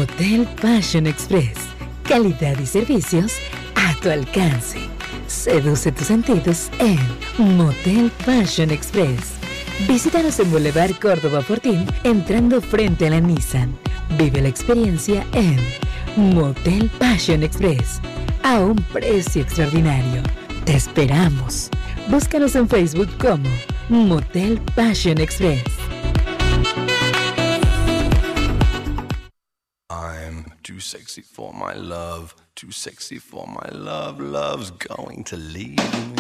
Motel Passion Express. Calidad y servicios a tu alcance. Seduce tus sentidos en Motel Passion Express. Visítanos en Boulevard Córdoba Fortín, entrando frente a la Nissan. Vive la experiencia en Motel Passion Express, a un precio extraordinario. Te esperamos. Búscanos en Facebook como Motel Passion Express. I'm too sexy for my love, too sexy for my love, love's going to leave me.